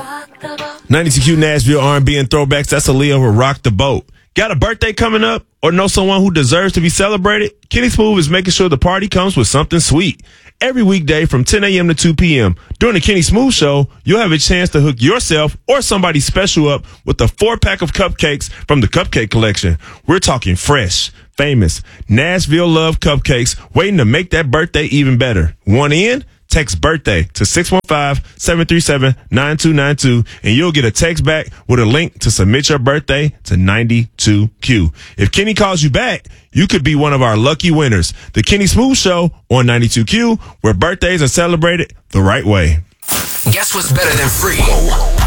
92Q Nashville R&B and throwbacks. That's Aaliyah with Rock the Boat. Got a birthday coming up or know someone who deserves to be celebrated? Kenny Smooth is making sure the party comes with something sweet. Every weekday from 10 a.m. to 2 p.m. During the Kenny Smooth Show, you'll have a chance to hook yourself or somebody special up with a 4-pack of cupcakes from the Cupcake Collection. We're talking fresh, famous, Nashville love cupcakes waiting to make that birthday even better. Want in? Text birthday to 615-737-9292 and you'll get a text back with a link to submit your birthday to 92Q. If Kenny calls you back, you could be one of our lucky winners. The Kenny Smooth Show on 92Q, where birthdays are celebrated the right way. Guess what's better than free?